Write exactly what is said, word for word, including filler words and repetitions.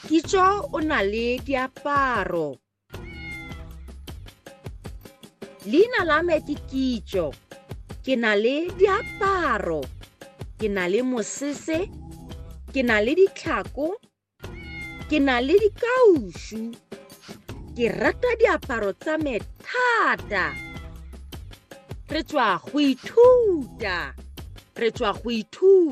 Kitso o na le diaparo. Leina la me ke Kitso. Ke na le diaparo. Ke na le mosese. Ke na le ditlhako. Ke na le dikausu. Ke rata diaparo tsa me thata. Re tswa go ithuta. Re tswa go ithuta.